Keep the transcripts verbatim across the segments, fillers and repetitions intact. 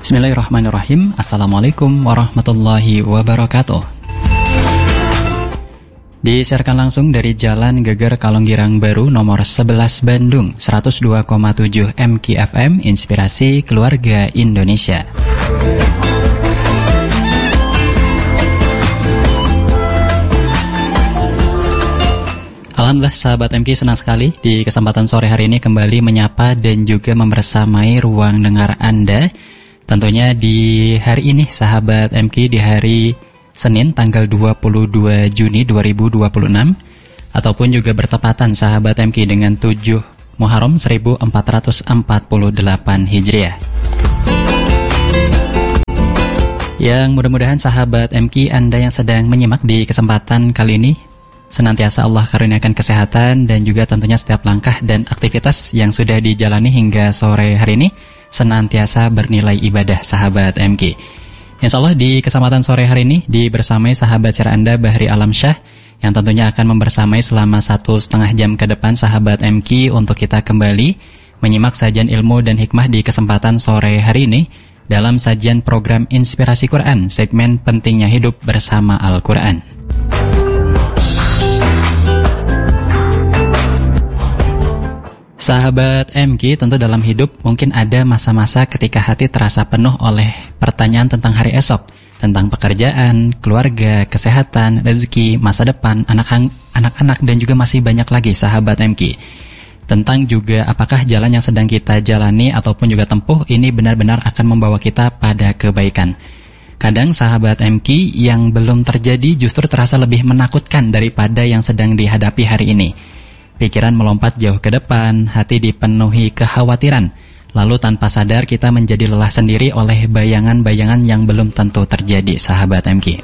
Bismillahirrahmanirrahim. Assalamualaikum warahmatullahi wabarakatuh. Disiarkan langsung dari Jalan Geger Kalonggirang Baru nomor sebelas Bandung, seratus dua koma tujuh M K F M, Inspirasi Keluarga Indonesia. Alhamdulillah sahabat M K, senang sekali di kesempatan sore hari ini kembali menyapa dan juga membersamai ruang dengar Anda. Tentunya di hari ini sahabat M K, di hari Senin tanggal dua puluh dua Juni dua ribu dua puluh enam, ataupun juga bertepatan sahabat M K dengan tujuh Muharram seribu empat ratus empat puluh delapan Hijriah. Yang mudah-mudahan sahabat M K Anda yang sedang menyimak di kesempatan kali ini senantiasa Allah karuniakan kesehatan dan juga tentunya setiap langkah dan aktivitas yang sudah dijalani hingga sore hari ini senantiasa bernilai ibadah sahabat M K. Insya Allah di kesempatan sore hari ini dibersamai sahabat share Anda Bahri Alamsyah yang tentunya akan membersamai selama satu setengah jam ke depan sahabat M K untuk kita kembali menyimak sajian ilmu dan hikmah di kesempatan sore hari ini dalam sajian program Inspirasi Quran, segmen Pentingnya Hidup Bersama Al-Quran. Sahabat M K, tentu dalam hidup mungkin ada masa-masa ketika hati terasa penuh oleh pertanyaan tentang hari esok, tentang pekerjaan, keluarga, kesehatan, rezeki, masa depan, anak-anak, dan juga masih banyak lagi sahabat M K. Tentang juga apakah jalan yang sedang kita jalani ataupun juga tempuh ini benar-benar akan membawa kita pada kebaikan. Kadang sahabat M K yang belum terjadi justru terasa lebih menakutkan daripada yang sedang dihadapi hari ini. Pikiran melompat jauh ke depan, hati dipenuhi kekhawatiran. Lalu tanpa sadar kita menjadi lelah sendiri oleh bayangan-bayangan yang belum tentu terjadi sahabat M K.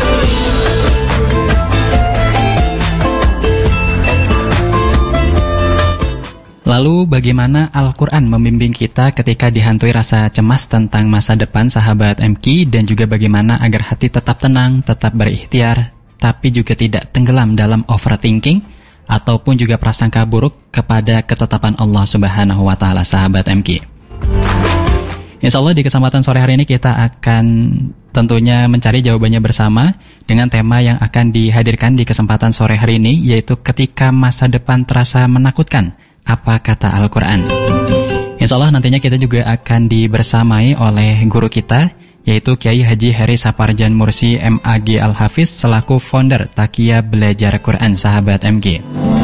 Lalu bagaimana Al-Quran membimbing kita ketika dihantui rasa cemas tentang masa depan sahabat M K, dan juga bagaimana agar hati tetap tenang, tetap berikhtiar, tapi juga tidak tenggelam dalam overthinking ataupun juga prasangka buruk kepada ketetapan Allah Subhanahu wa Ta'ala sahabat M K. Insya Allah di kesempatan sore hari ini kita akan tentunya mencari jawabannya bersama dengan tema yang akan dihadirkan di kesempatan sore hari ini, yaitu ketika masa depan terasa menakutkan, apa kata Al-Quran. Insya Allah nantinya kita juga akan dibersamai oleh guru kita, yaitu Kiai Haji Heri Saparjan Mursi M A G Al-Hafiz selaku founder Takia Belajar Quran sahabat M K.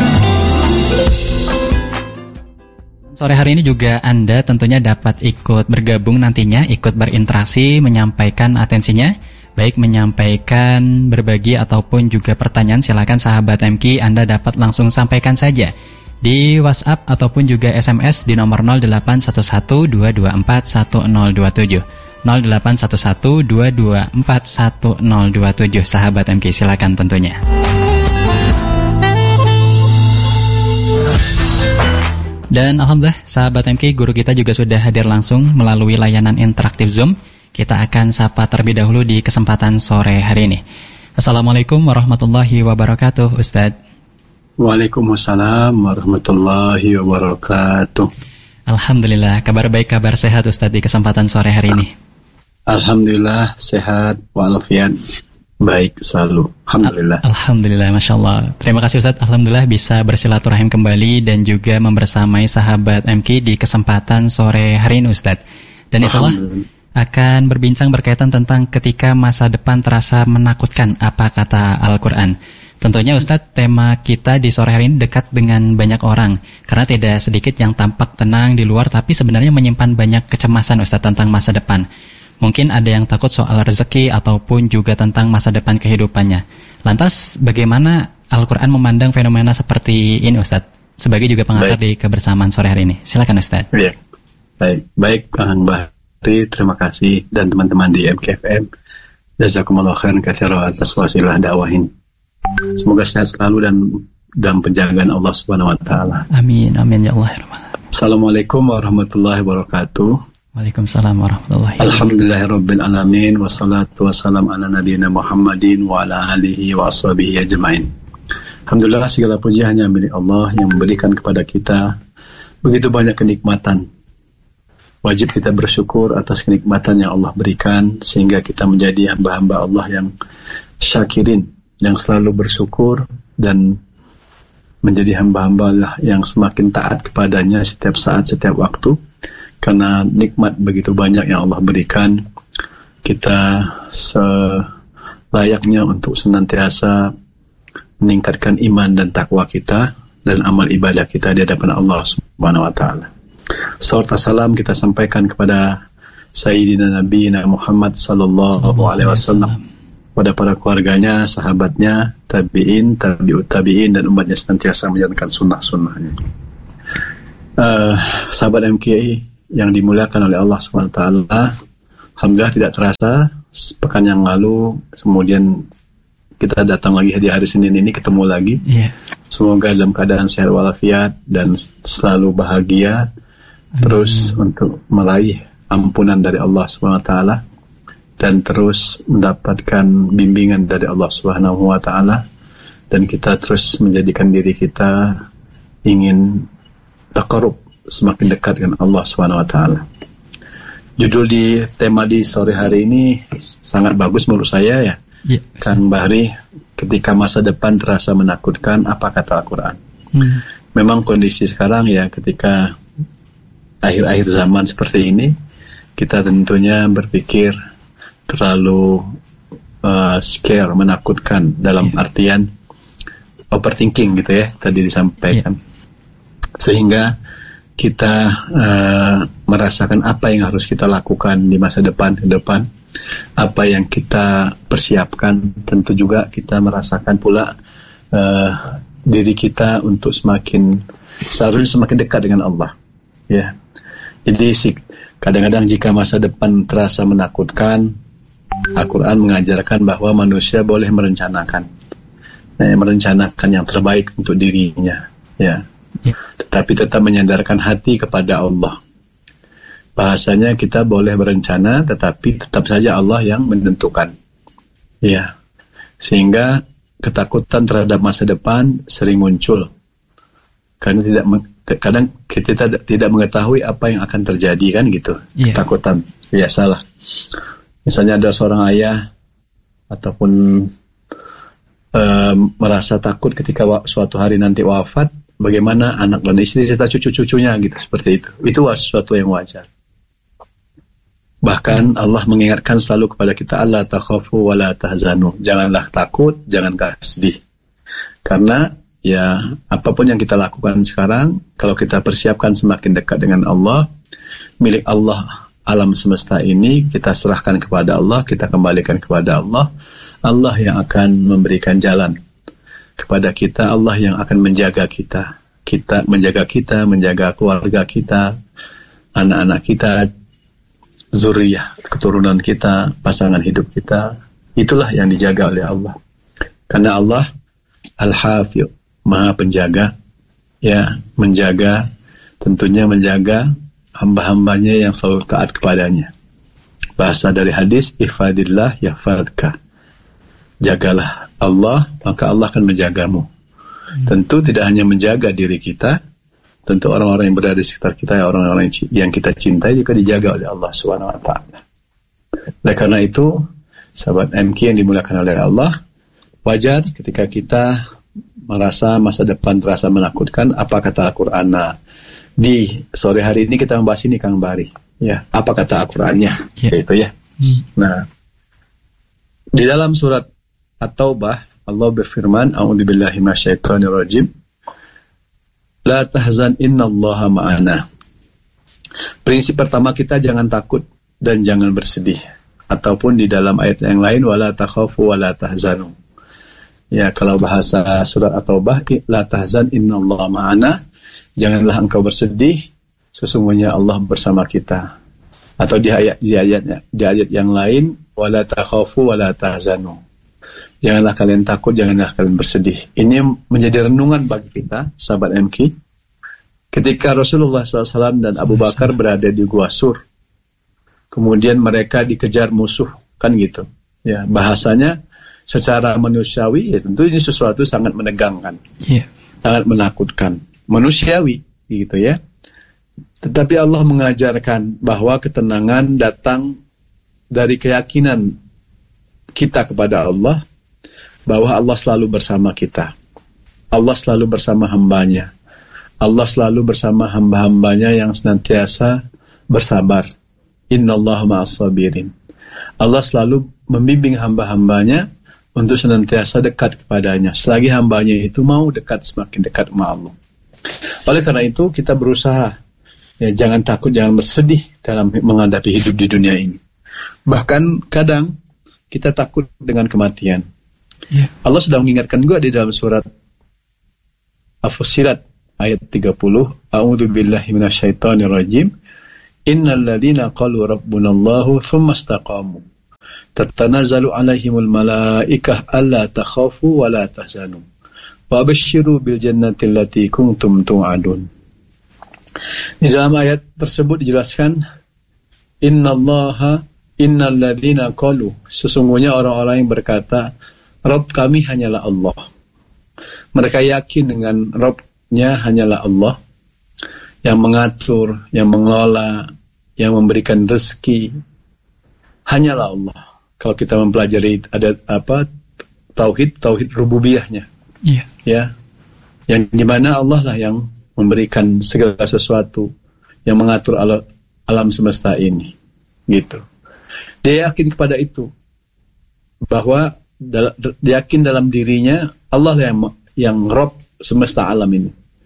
Sore hari ini juga Anda tentunya dapat ikut bergabung nantinya, ikut berinteraksi, menyampaikan atensinya, baik menyampaikan, berbagi ataupun juga pertanyaan. Silakan sahabat M K, Anda dapat langsung sampaikan saja di WhatsApp ataupun juga S M S di nomor nol delapan satu satu dua dua empat satu nol dua tujuh. nol delapan satu satu dua dua empat satu nol dua tujuh sahabat M K, silakan tentunya. Dan alhamdulillah sahabat M K, guru kita juga sudah hadir langsung melalui layanan interaktif Zoom. Kita akan sapa terlebih dahulu di kesempatan sore hari ini. Assalamualaikum warahmatullahi wabarakatuh Ustadz. Waalaikumsalam warahmatullahi wabarakatuh. Alhamdulillah, kabar baik, kabar sehat Ustadz di kesempatan sore hari ini. Alhamdulillah, sehat walafiat, baik selalu. Alhamdulillah. Al- Alhamdulillah, Masya Allah. Terima kasih Ustadz, Alhamdulillah bisa bersilaturahim kembali dan juga membersamai sahabat M K di kesempatan sore hari ini Ustadz. Dan insya Allah akan berbincang berkaitan tentang ketika masa depan terasa menakutkan, apa kata Al-Quran. Tentunya Ustadz, tema kita di sore hari ini dekat dengan banyak orang, karena tidak sedikit yang tampak tenang di luar tapi sebenarnya menyimpan banyak kecemasan Ustadz tentang masa depan. Mungkin ada yang takut soal rezeki ataupun juga tentang masa depan kehidupannya. Lantas bagaimana Al-Quran memandang fenomena seperti ini Ustadz, sebagai juga pengantar di kebersamaan sore hari ini? Silakan Ustadz. Ya. Baik, baik Kang Bahri, terima kasih, dan teman-teman di M K F M. Jazakumullah khairan katsiran atas wasilah dakwahin. Semoga sehat selalu dan dalam penjagaan Allah Subhanahu wa Ta'ala. Amin, amin ya Allah. Assalamualaikum warahmatullahi wabarakatuh. Waalaikumsalam warahmatullahi wabarakatuh. Alhamdulillahirabbil alamin, wassalatu wassalam ala nabiyina Muhammadin wa ala alihi wa ashabihi ajmain. Alhamdulillah, segala puji hanya milik Allah yang memberikan kepada kita begitu banyak kenikmatan. wajib kita bersyukur atas kenikmatan yang Allah berikan, sehingga kita menjadi hamba-hamba Allah yang syakirin, yang selalu bersyukur, dan menjadi hamba-hamba Allah yang semakin taat kepadanya setiap saat, setiap waktu. Karena nikmat begitu banyak yang Allah berikan, kita selayaknya untuk senantiasa meningkatkan iman dan takwa kita dan amal ibadah kita di hadapan Allah Subhanahu wa taala. Salawat salam kita sampaikan kepada Sayyidina Nabi Muhammad sallallahu alaihi wasallam, pada para keluarganya, sahabatnya, tabi'in, tabi'ut tabi'in, dan umatnya senantiasa menjalankan sunnah-sunnahnya. Uh, sahabat M K I yang dimuliakan oleh Allah Subhanahu wa taala, alhamdulillah tidak terasa sepekan yang lalu, kemudian kita datang lagi di hari Senin ini, ketemu lagi. Yeah. Semoga dalam keadaan sehat walafiat dan selalu bahagia. Amin. Terus untuk meraih ampunan dari Allah Subhanahu wa taala dan terus mendapatkan bimbingan dari Allah Subhanahu wa taala, dan kita terus menjadikan diri kita ingin taqarrub, semakin dekat dengan Allah Subhanahu wa taala. Judul di tema di sore hari ini sangat bagus menurut saya ya. Yeah. Kang Bahri, ketika masa depan terasa menakutkan, apa kata Al-Quran? Hmm. Memang kondisi sekarang ya, ketika akhir-akhir zaman seperti ini, kita tentunya berpikir terlalu uh, scare, menakutkan dalam yeah. artian overthinking gitu ya, tadi disampaikan. Yeah. Sehingga kita uh, merasakan apa yang harus kita lakukan di masa depan ke depan, apa yang kita persiapkan. Tentu juga kita merasakan pula uh, diri kita untuk semakin seharusnya semakin dekat dengan Allah. Ya, jadi kadang-kadang jika masa depan terasa menakutkan, Al-Quran mengajarkan bahwa manusia boleh merencanakan, eh, merencanakan yang terbaik untuk dirinya. Ya. Ya. Tetapi tetap menyandarkan hati kepada Allah. Bahasanya kita boleh berencana, tetapi tetap saja Allah yang menentukan. Ya, sehingga ketakutan terhadap masa depan sering muncul karena tidak kadang kita tidak, tidak mengetahui apa yang akan terjadi, kan gitu. Ya. Ketakutan biasalah. Misalnya ada seorang ayah ataupun uh, merasa takut ketika wa- suatu hari nanti wafat. Bagaimana anak dan istri serta cucu-cucunya gitu, seperti itu. Itu sesuatu yang wajar. Bahkan Allah mengingatkan selalu kepada kita, Allah takhafu wa la tahzanu. Janganlah takut, janganlah sedih. Karena ya apapun yang kita lakukan sekarang, kalau kita persiapkan semakin dekat dengan Allah, milik Allah alam semesta ini, kita serahkan kepada Allah, kita kembalikan kepada Allah. Allah yang akan memberikan jalan kepada kita, Allah yang akan menjaga kita. Kita menjaga kita, menjaga keluarga kita, anak-anak kita, zuriyah, keturunan kita, pasangan hidup kita. Itulah yang dijaga oleh Allah. Karena Allah Al-Hafiz, Maha Penjaga, ya, menjaga, tentunya menjaga hamba-hambanya yang selalu taat kepadanya. Bahasa dari hadis, ihfadillah yahfadka. Jagalah Allah, maka Allah akan menjagamu. Hmm. Tentu tidak hanya menjaga diri kita, tentu orang-orang yang berada di sekitar kita, orang-orang yang kita cintai juga dijaga oleh Allah subhanahu wa taala. Oleh karena itu, sahabat M K yang dimuliakan oleh Allah, wajar ketika kita merasa masa depan terasa menakutkan. Apa kata Al-Quran? Nah, di sore hari ini kita membahas ini, Kang Bahri. Ya, apa kata Al-Qurannya? Yeah. Yaitu ya. Hmm. Nah, di dalam surat At-Taubah, Allah berfirman, A'udzubillahi minasyaitonirrajim. La tahzan innallaha ma'ana. Prinsip pertama kita jangan takut dan jangan bersedih. Ataupun di dalam ayat yang lain, wala takhafu wala tahzanu. Ya, kalau bahasa surat At-Taubah, la tahzan innallaha ma'ana. Janganlah engkau bersedih, sesungguhnya Allah bersama kita. Atau di ayat di ayatnya, di ayat yang lain, wala takhafu wala tahzanu. Janganlah kalian takut, janganlah kalian bersedih. Ini menjadi renungan bagi kita, sahabat M K. Ketika Rasulullah shallallahu alaihi wasallam dan Abu Bakar berada di Gua Sur, kemudian mereka dikejar musuh, kan gitu. Ya, bahasanya secara manusiawi, ya tentu ini sesuatu sangat menegangkan, yeah. sangat menakutkan, manusiawi, gitu ya. Tetapi Allah mengajarkan bahwa ketenangan datang dari keyakinan kita kepada Allah, bahwa Allah selalu bersama kita. Allah selalu bersama hambanya. Allah selalu bersama hamba-hambanya yang senantiasa bersabar. Innallaha ma'as sabirin. Allah selalu membimbing hamba-hambanya untuk senantiasa dekat kepadanya. Selagi hambanya itu mau dekat, semakin dekat sama Allah. Oleh karena itu kita berusaha, ya, jangan takut, jangan bersedih dalam menghadapi hidup di dunia ini. Bahkan kadang kita takut dengan kematian. Yeah. Allah sudah mengingatkan juga di dalam surat Al-Fussilat ayat tiga puluh, A'udzu billahi minasyaitonir rajim. Innal ladzina qalu rabbunallahu tsumma istaqamu tatanazzalu 'alaihimul malaikah alla takhafu wa la tahzanu wa abashshiru bil jannati allati kuntum tu'adun. Di dalam ayat tersebut dijelaskan, innallaha innal ladzina qalu, sesungguhnya orang-orang yang berkata, Rabb kami hanyalah Allah. Mereka yakin dengan Rabb-nya hanyalah Allah, yang mengatur, yang mengelola, yang memberikan rezeki, hanyalah Allah. Kalau kita mempelajari ada apa tauhid, tauhid rububiyahnya, yeah. ya, yang dimana Allah lah yang memberikan segala sesuatu, yang mengatur alam, alam semesta ini, gitu. Dia yakin kepada itu, bahwa dal- dia yakin dalam dirinya Allah yang yang Rabb semesta alam ini.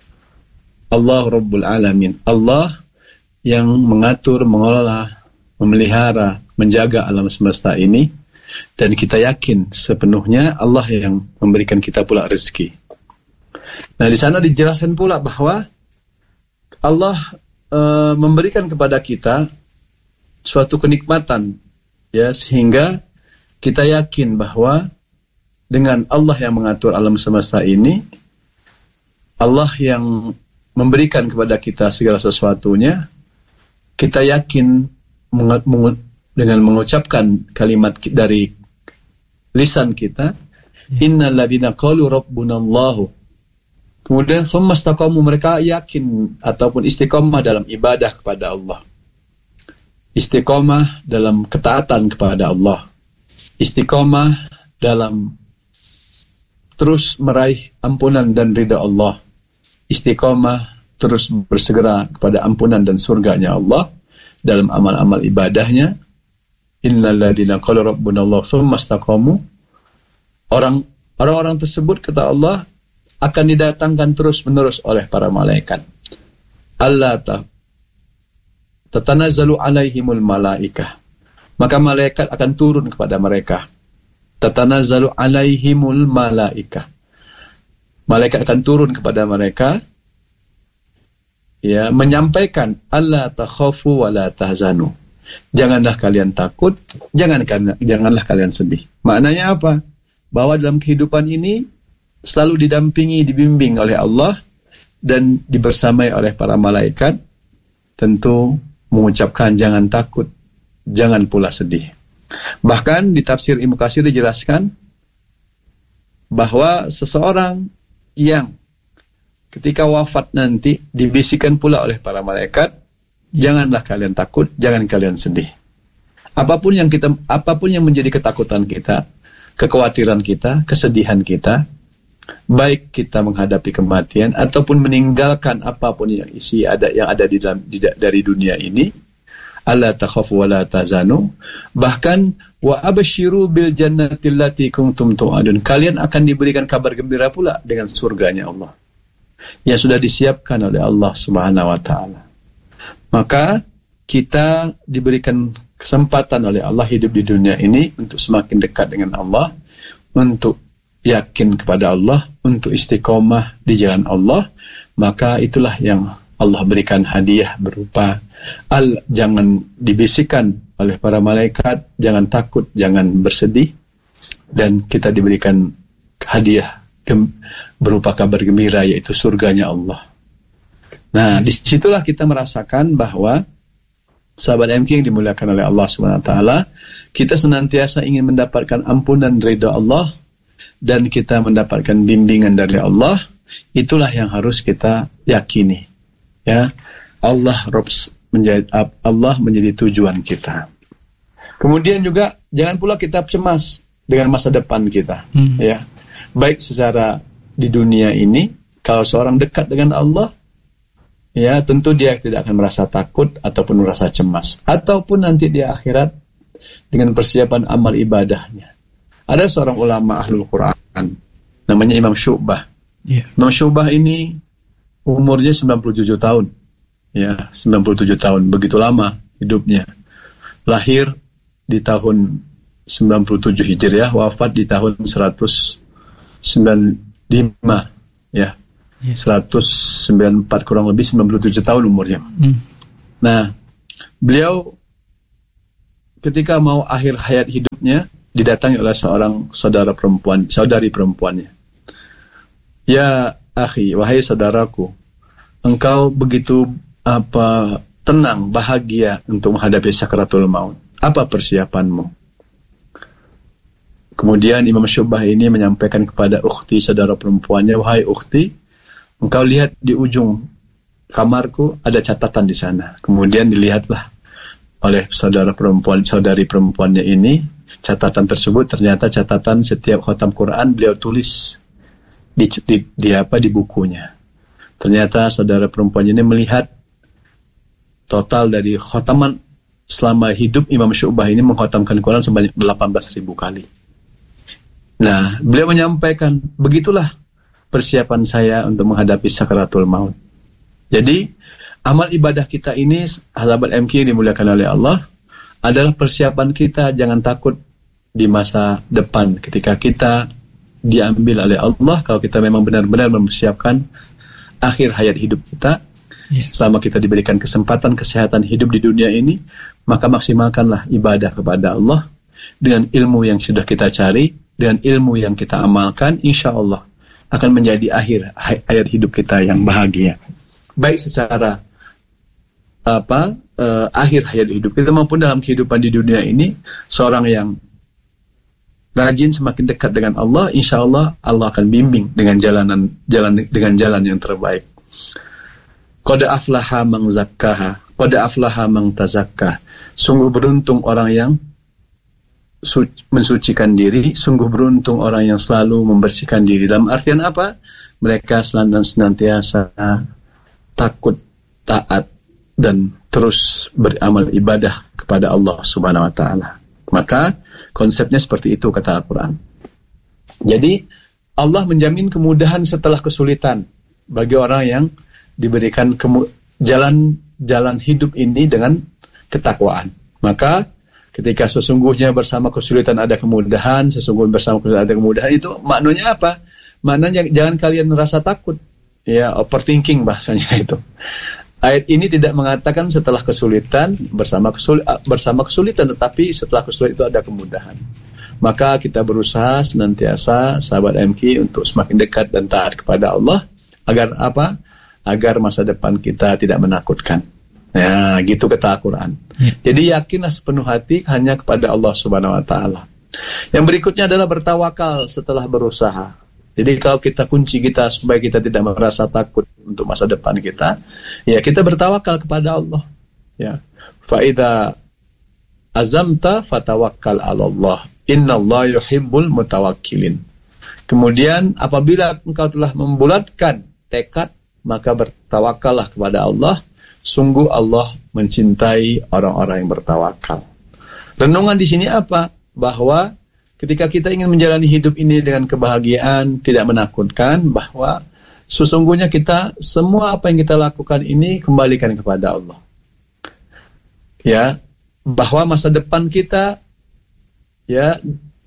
Allah Rabbul Alamin. Allah yang mengatur, mengelola, memelihara, menjaga alam semesta ini, dan kita yakin sepenuhnya Allah yang memberikan kita pula rezeki. Nah, di sana dijelaskan pula bahwa Allah e, memberikan kepada kita suatu kenikmatan, ya, sehingga kita yakin bahwa dengan Allah yang mengatur alam semesta ini, Allah yang memberikan kepada kita segala sesuatunya, kita yakin meng- meng- dengan mengucapkan kalimat dari lisan kita, innal ladzina qalu rabbunallahu, kemudian tsumma istaqamu, mereka yakin ataupun istiqomah dalam ibadah kepada Allah, istiqomah dalam ketaatan kepada Allah, istiqomah dalam terus meraih ampunan dan ridha Allah, istiqomah terus bersegera kepada ampunan dan surganya Allah dalam amal-amal ibadahnya. Innal ladzina qalu rabbunallahu tsumma istaqamu, orang orang-orang tersebut, kata Allah, akan didatangkan terus-menerus oleh para malaikat. Allah ta tatanazzalu alaihimul malaikah, maka malaikat akan turun kepada mereka. Tatanazzalu alaihimul malaikah, malaikat akan turun kepada mereka, ya, menyampaikan alla takhafu wa la tahzanu, janganlah kalian takut, jangan janganlah kalian sedih. Maknanya apa? Bahwa dalam kehidupan ini selalu didampingi, dibimbing oleh Allah dan dibersamai oleh para malaikat, tentu mengucapkan jangan takut, jangan pula sedih. Bahkan di tafsir Ibnu Katsir dijelaskan bahwa seseorang yang ketika wafat nanti dibisikkan pula oleh para malaikat, janganlah kalian takut, jangan kalian sedih. Apapun yang kita, apapun yang menjadi ketakutan kita, kekhawatiran kita, kesedihan kita, baik kita menghadapi kematian ataupun meninggalkan apapun yang isi ada yang ada di dalam di, dari dunia ini, alla takhafu wa la tahzanu, bahkan wa abashiru bil jannati allati kuntum tu'adun, kalian akan diberikan kabar gembira pula dengan surganya Allah yang sudah disiapkan oleh Allah Subhanahu wa taala. Maka kita diberikan kesempatan oleh Allah hidup di dunia ini untuk semakin dekat dengan Allah, untuk yakin kepada Allah, untuk istiqomah di jalan Allah. Maka itulah yang Allah berikan hadiah berupa al jangan dibisikkan oleh para malaikat, jangan takut, jangan bersedih, dan kita diberikan hadiah gem, berupa kabar gembira, yaitu surganya Allah. Nah, disitulah kita merasakan bahwa sahabat M K yang dimuliakan oleh Allah subhanahu wa taala, kita senantiasa ingin mendapatkan ampunan ridha Allah dan kita mendapatkan bimbingan dari Allah. Itulah yang harus kita yakini, ya. Allah Rabb menjadi Allah menjadi tujuan kita. Kemudian juga jangan pula kita cemas dengan masa depan kita, hmm. ya. Baik secara di dunia ini, kalau seorang dekat dengan Allah, ya tentu dia tidak akan merasa takut ataupun merasa cemas. Ataupun nanti di akhirat dengan persiapan amal ibadahnya. Ada seorang ulama ahlul Quran, namanya Imam Syu'bah. Yeah. Imam Syu'bah ini umurnya sembilan puluh tujuh tahun. Ya, sembilan puluh tujuh tahun, begitu lama hidupnya. Lahir di tahun sembilan puluh tujuh Hijriah, wafat di tahun seratus sembilan puluh lima, ya. Yeah. seratus sembilan puluh empat, kurang lebih sembilan puluh tujuh tahun umurnya. Mm. Nah, beliau ketika mau akhir hayat hidupnya didatangi oleh seorang saudara perempuan, saudari perempuannya. Ya, akhi, wahai saudaraku, engkau begitu apa tenang, bahagia untuk menghadapi sakaratul maut. Apa persiapanmu? Kemudian Imam Syu'bah ini menyampaikan kepada ukhti, saudara perempuannya, wahai ukhti, engkau lihat di ujung kamarku ada catatan di sana. Kemudian dilihatlah oleh saudara perempuan, saudari perempuannya ini, catatan tersebut ternyata catatan setiap khatam Quran beliau tulis di, di, di apa di bukunya. Ternyata saudara perempuan ini melihat total dari khataman selama hidup Imam Syu'bah ini mengkhatamkan Quran sebanyak delapan belas ribu kali. Nah, beliau menyampaikan, begitulah persiapan saya untuk menghadapi sakaratul maut. Jadi, amal ibadah kita ini, sahabat M Q dimuliakan oleh Allah, adalah persiapan kita. Jangan takut di masa depan ketika kita diambil oleh Allah, kalau kita memang benar-benar mempersiapkan akhir hayat hidup kita. Selama kita diberikan kesempatan kesehatan hidup di dunia ini, maka maksimalkanlah ibadah kepada Allah dengan ilmu yang sudah kita cari, dengan ilmu yang kita amalkan, insya Allah akan menjadi akhir hayat hidup kita yang bahagia, baik secara apa uh, akhir hayat hidup kita maupun dalam kehidupan di dunia ini. Seorang yang rajin semakin dekat dengan Allah, insya Allah Allah akan bimbing dengan jalanan jalan dengan jalan yang terbaik. Qad aflaha man zakkaha, qad aflaha man tazakkah. Sungguh beruntung orang yang su- mensucikan diri, sungguh beruntung orang yang selalu membersihkan diri. Dalam artian apa? Mereka selalu senantiasa takut, taat, dan terus beramal ibadah kepada Allah Subhanahu wa taala. Maka konsepnya seperti itu kata Al-Quran. Jadi Allah menjamin kemudahan setelah kesulitan bagi orang yang diberikan kemu- jalan jalan hidup ini dengan ketakwaan. Maka ketika sesungguhnya bersama kesulitan ada kemudahan, sesungguhnya bersama kesulitan ada kemudahan, itu maknanya apa? Maknanya jangan kalian merasa takut. Ya, overthinking bahasanya itu. Ayat ini tidak mengatakan setelah kesulitan bersama kesulitan, bersama kesulitan, tetapi setelah kesulitan itu ada kemudahan. Maka kita berusaha senantiasa sahabat M Q untuk semakin dekat dan taat kepada Allah agar apa? Agar masa depan kita tidak menakutkan. Ya, gitu kata Al-Quran. Ya. Jadi yakinlah sepenuh hati hanya kepada Allah Subhanahu wa taala. Yang berikutnya adalah bertawakal setelah berusaha. Jadi kalau kita kunci kita supaya kita tidak merasa takut untuk masa depan kita, ya kita bertawakal kepada Allah. Ya. Fa idza azamta fatawakkal 'ala Allah. Innallaha yuhibbul mutawakkilin. Kemudian apabila engkau telah membulatkan tekad, maka bertawakallah kepada Allah. Sungguh Allah mencintai orang-orang yang bertawakal. Renungan di sini apa? Bahwa ketika kita ingin menjalani hidup ini dengan kebahagiaan, tidak menakutkan, bahwa sesungguhnya kita, semua apa yang kita lakukan ini kembalikan kepada Allah. Ya, bahwa masa depan kita, ya,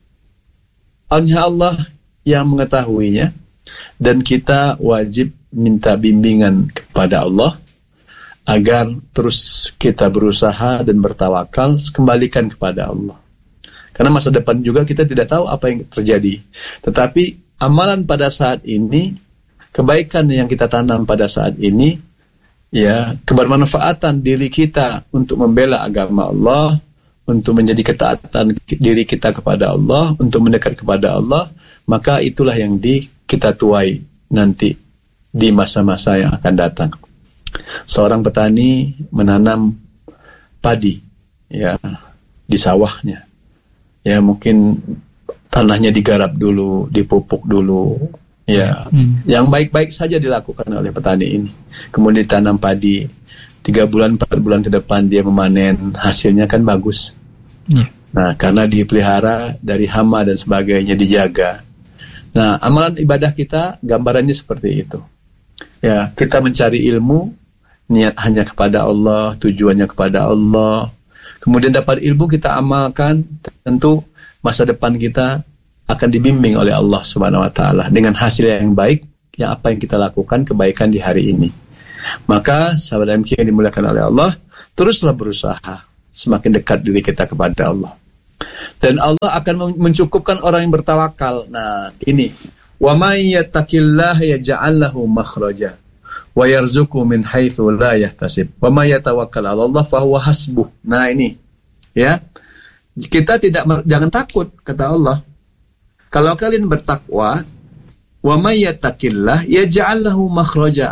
hanya Allah yang mengetahuinya, dan kita wajib minta bimbingan kepada Allah agar terus kita berusaha dan bertawakal, kembalikan kepada Allah. Karena masa depan juga kita tidak tahu apa yang terjadi. Tetapi amalan pada saat ini, kebaikan yang kita tanam pada saat ini, ya, kebermanfaatan diri kita untuk membela agama Allah, untuk menjadi ketaatan diri kita kepada Allah, untuk mendekat kepada Allah, maka itulah yang di kita tuai nanti di masa-masa yang akan datang. Seorang petani menanam padi, ya, di sawahnya. Ya, mungkin tanahnya digarap dulu, dipupuk dulu, ya, hmm. yang baik-baik saja dilakukan oleh petani ini. Kemudian ditanam padi, tiga bulan, empat bulan ke depan dia memanen, hasilnya kan bagus. Yeah. Nah, karena dipelihara dari hama dan sebagainya, dijaga. Nah, amalan ibadah kita gambarannya seperti itu. Ya, kita mencari ilmu, niat hanya kepada Allah, tujuannya kepada Allah. Kemudian dapat ilmu kita amalkan, tentu masa depan kita akan dibimbing oleh Allah Subhanahu wa taala dengan hasil yang baik, yang apa yang kita lakukan kebaikan di hari ini. Maka sahabat M K yang dimuliakan oleh Allah, teruslah berusaha semakin dekat diri kita kepada Allah. Dan Allah akan mencukupkan orang yang bertawakal. Nah, ini wa may yattaqillaha yaj'al lahu makhraja wa yarzuqhu min haitsu la yahtasib wa may yatawakkal 'ala Allah fa huwa hasbuh. Nah, ini ya. Kita tidak jangan takut, kata Allah. Kalau kalian bertakwa, wa may yattaqillah yaj'al lahu makhraja.